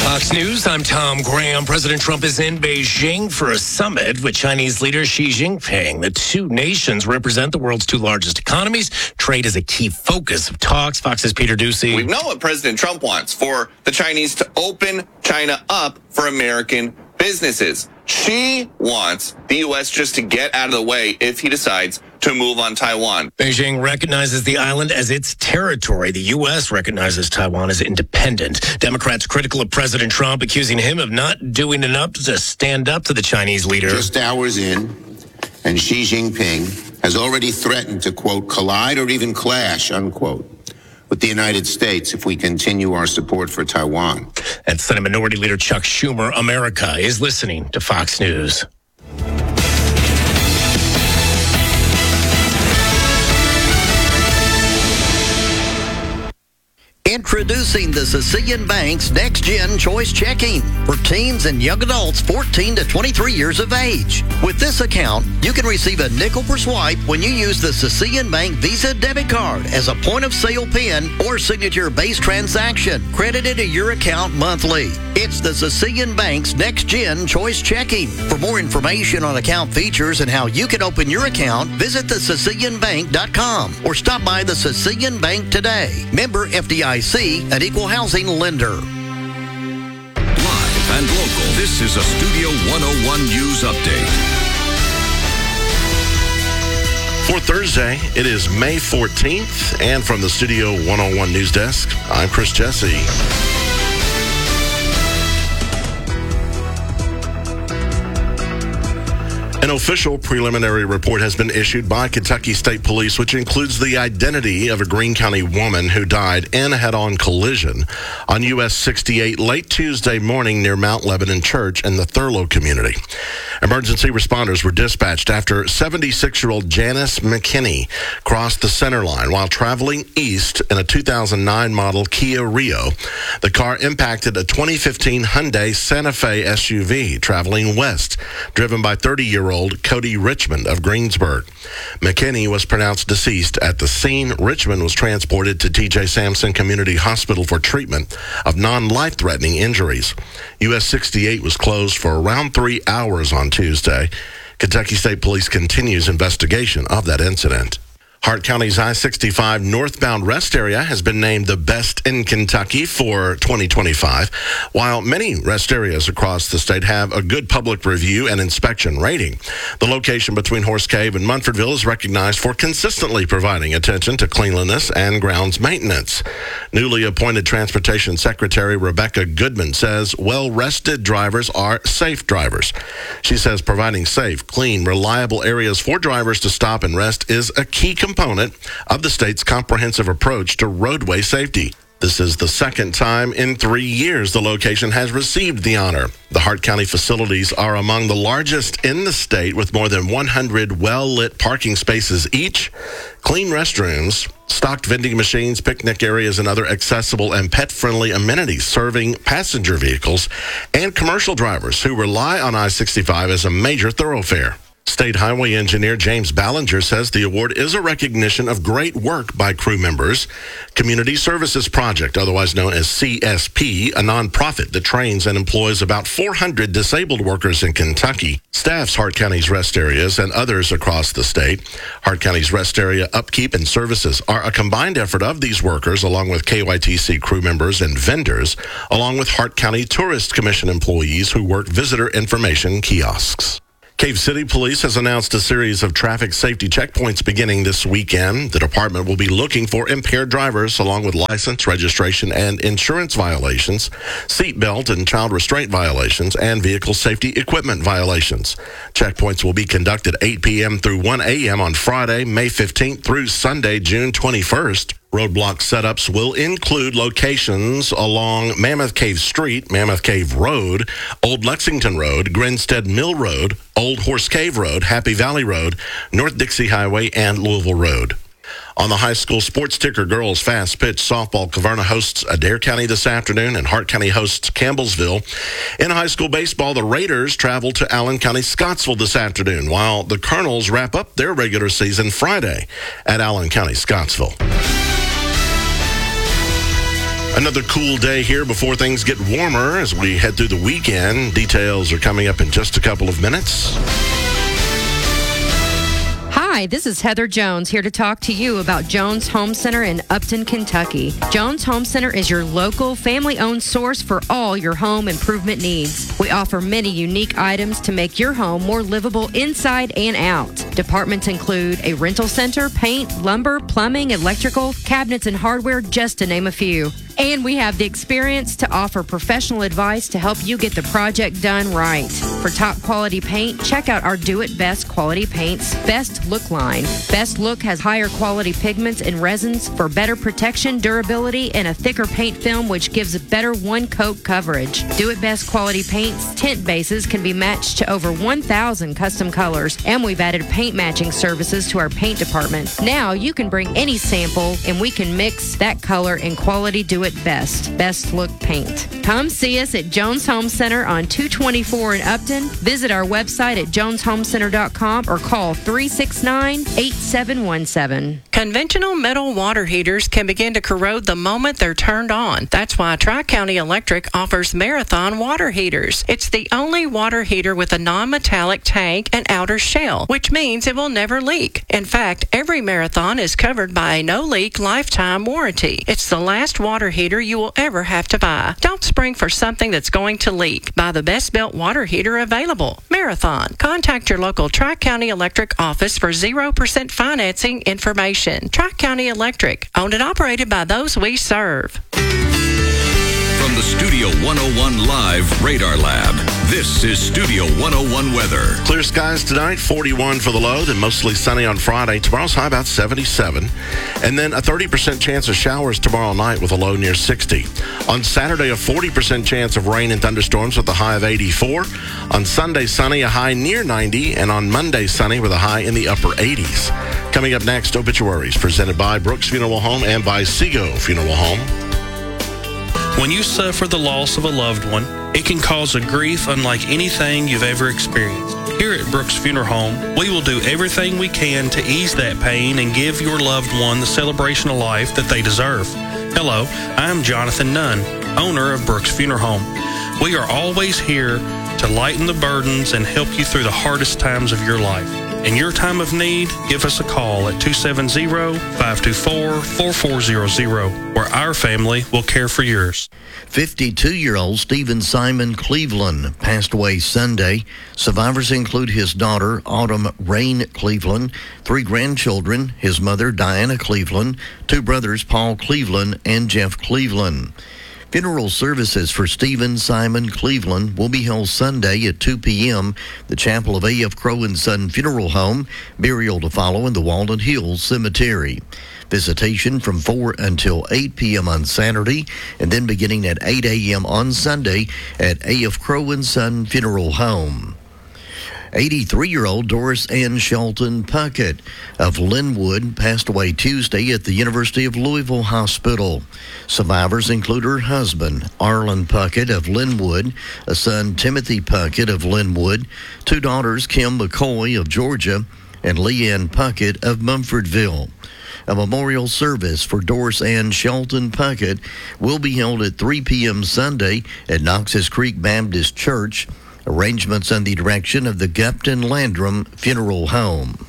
Fox News, I'm Tom Graham. President Trump is in Beijing for a summit with Chinese leader Xi Jinping. The two nations represent the world's two largest economies. Trade is a key focus of talks. Fox's Peter Ducey. We know what President Trump wants, for the Chinese to open China up for American businesses. Xi wants the U.S. just to get out of the way if he decides to move on Taiwan. Beijing recognizes the island as its territory. The U.S. recognizes Taiwan as independent. Democrats critical of President Trump, accusing him of not doing enough to stand up to the Chinese leader. Just hours in, and Xi Jinping has already threatened to, quote, collide or even clash, unquote, with the United States if we continue our support for Taiwan. And Senate Minority Leader Chuck Schumer, America is listening to Fox News. Introducing the Sicilian Bank's Next Gen Choice Checking for teens and young adults 14 to 23 years of age. With this account, you can receive a nickel per swipe when you use the Sicilian Bank Visa debit card as a point-of-sale PIN or signature-based transaction credited to your account monthly. It's the Sicilian Bank's Next Gen Choice Checking. For more information on account features and how you can open your account, visit thesicilianbank.com or stop by the Sicilian Bank today. Member FDIC, an equal housing lender. Live and local, this is a Studio 101 News Update. For Thursday, it is May 14th, and from the Studio 101 News Desk, I'm Chris Jesse. An official preliminary report has been issued by Kentucky State Police, which includes the identity of a Greene County woman who died in a head-on collision on US 68 late Tuesday morning near Mount Lebanon Church in the Thurlow community. Emergency responders were dispatched after 76-year-old Janice McKinney crossed the center line while traveling east in a 2009 model Kia Rio. The car impacted a 2015 Hyundai Santa Fe SUV traveling west, driven by 30-year-old Cody Richmond of Greensburg. McKinney was pronounced deceased at the scene. Richmond was transported to T.J. Sampson Community Hospital for treatment of non-life-threatening injuries. US 68 was closed for around 3 hours on Tuesday. Kentucky State Police continues investigation of that incident. Hart County's I-65 northbound rest area has been named the best in Kentucky for 2025, while many rest areas across the state have a good public review and inspection rating. The location between Horse Cave and Munfordville is recognized for consistently providing attention to cleanliness and grounds maintenance. Newly appointed Transportation Secretary Rebecca Goodman says well-rested drivers are safe drivers. She says providing safe, clean, reliable areas for drivers to stop and rest is a key component of the state's comprehensive approach to roadway safety. This is the second time in 3 years the location has received the honor. The Hart County facilities are among the largest in the state, with more than 100 well-lit parking spaces each, clean restrooms, stocked vending machines, picnic areas, and other accessible and pet-friendly amenities serving passenger vehicles and commercial drivers who rely on I-65 as a major thoroughfare. State Highway Engineer James Ballinger says the award is a recognition of great work by crew members. Community Services Project, otherwise known as CSP, a nonprofit that trains and employs about 400 disabled workers in Kentucky, staffs Hart County's rest areas and others across the state. Hart County's rest area upkeep and services are a combined effort of these workers, along with KYTC crew members and vendors, along with Hart County Tourist Commission employees who work visitor information kiosks. Cave City Police has announced a series of traffic safety checkpoints beginning this weekend. The department will be looking for impaired drivers along with license, registration, and insurance violations, seatbelt and child restraint violations, and vehicle safety equipment violations. Checkpoints will be conducted 8 p.m. through 1 a.m. on Friday, May 15th through Sunday, June 21st. Roadblock setups will include locations along Mammoth Cave Street, Mammoth Cave Road, Old Lexington Road, Grinstead Mill Road, Old Horse Cave Road, Happy Valley Road, North Dixie Highway, and Louisville Road. On the high school sports ticker, girls fast pitch softball, Kaverna hosts Adair County this afternoon, and Hart County hosts Campbellsville. In high school baseball, the Raiders travel to Allen County Scottsville this afternoon, while the Colonels wrap up their regular season Friday at Allen County Scottsville. Another cool day here before things get warmer as we head through the weekend. Details are coming up in just a couple of minutes. Hi, this is Heather Jones here to talk to you about Jones Home Center in Upton, Kentucky. Jones Home Center is your local, family-owned source for all your home improvement needs. We offer many unique items to make your home more livable inside and out. Departments include a rental center, paint, lumber, plumbing, electrical, cabinets, and hardware, just to name a few. And we have the experience to offer professional advice to help you get the project done right. For top quality paint, check out our Do It Best quality paints Best Look line. Best Look has higher quality pigments and resins for better protection, durability, and a thicker paint film which gives better one-coat coverage. Do It Best quality paints tint bases can be matched to over 1,000 custom colors, and we've added paint matching services to our paint department. Now you can bring any sample and we can mix that color and quality Do It Best. Best Look paint. Come see us at Jones Home Center on 224 in Upton. Visit our website at joneshomecenter.com or call 369-8717. Conventional metal water heaters can begin to corrode the moment they're turned on. That's why Tri-County Electric offers Marathon water heaters. It's the only water heater with a non-metallic tank and outer shell, which means it will never leak. In fact, every Marathon is covered by a no-leak lifetime warranty. It's the last water heater you will ever have to buy. Don't spring for something that's going to leak. Buy the best built water heater available. Marathon. Contact your local Tri-County Electric office for 0% financing information. Tri-County Electric. Owned and operated by those we serve. From the Studio 101 Live Radar Lab, this is Studio 101 weather. Clear skies tonight, 41 for the low, then mostly sunny on Friday. Tomorrow's high about 77. And then a 30% chance of showers tomorrow night with a low near 60. On Saturday, a 40% chance of rain and thunderstorms with a high of 84. On Sunday, sunny, a high near 90. And on Monday, sunny with a high in the upper 80s. Coming up next, obituaries presented by Brooks Funeral Home and by Seago Funeral Home. When you suffer the loss of a loved one, it can cause a grief unlike anything you've ever experienced. Here at Brooks Funeral Home, we will do everything we can to ease that pain and give your loved one the celebration of life that they deserve. Hello, I'm Jonathan Nunn, owner of Brooks Funeral Home. We are always here to lighten the burdens and help you through the hardest times of your life. In your time of need, give us a call at 270-524-4400, where our family will care for yours. 52-year-old Stephen Simon Cleveland passed away Sunday. Survivors include his daughter, Autumn Rain Cleveland, 3 grandchildren, his mother, Diana Cleveland, 2 brothers, Paul Cleveland and Jeff Cleveland. Funeral services for Stephen Simon Cleveland will be held Sunday at 2 p.m. The chapel of A.F. Crow & Son Funeral Home. Burial to follow in the Walnut Hills Cemetery. Visitation from 4 until 8 p.m. on Saturday, and then beginning at 8 a.m. on Sunday at A.F. Crow & Son Funeral Home. 83-year-old Doris Ann Shelton Puckett of Linwood passed away Tuesday at the University of Louisville Hospital. Survivors include her husband, Arlen Puckett of Linwood, a son, Timothy Puckett of Linwood, 2 daughters, Kim McCoy of Georgia, and Leanne Puckett of Mumfordville. A memorial service for Doris Ann Shelton Puckett will be held at 3 p.m. Sunday at Knox's Creek Baptist Church. Arrangements under the direction of the Gupton Landrum Funeral Home.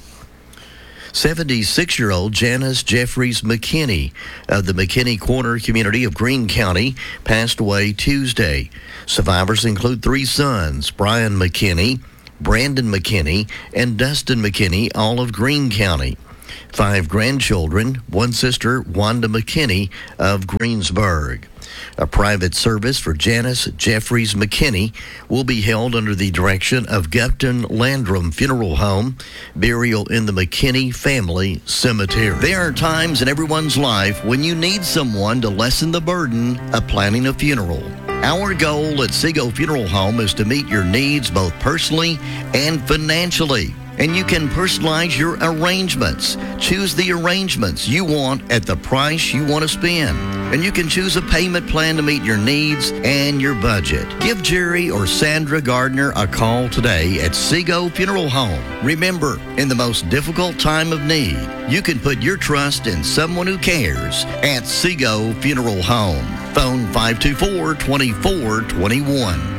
76-year-old Janice Jeffries McKinney of the McKinney Corner community of Greene County passed away Tuesday. Survivors include 3 sons, Brian McKinney, Brandon McKinney, and Dustin McKinney, all of Greene County. 5 grandchildren, 1 sister, Wanda McKinney of Greensburg. A private service for Janice Jeffries McKinney will be held under the direction of Gupton Landrum Funeral Home. Burial in the McKinney Family Cemetery. There are times in everyone's life when you need someone to lessen the burden of planning a funeral. Our goal at Seago Funeral Home is to meet your needs both personally and financially. And you can personalize your arrangements. Choose the arrangements you want at the price you want to spend. And you can choose a payment plan to meet your needs and your budget. Give Jerry or Sandra Gardner a call today at Seago Funeral Home. Remember, in the most difficult time of need, you can put your trust in someone who cares at Seago Funeral Home. Phone 524-2421.